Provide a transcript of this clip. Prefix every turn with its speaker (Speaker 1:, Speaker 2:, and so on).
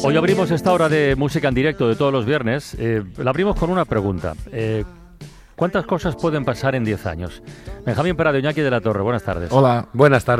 Speaker 1: Hoy abrimos esta hora de música en directo de todos los viernes. La abrimos con una pregunta. ¿Cuántas cosas pueden pasar en 10 años? Benjamín Prado, Iñaki de la Torre, buenas tardes.
Speaker 2: Hola, buenas tardes.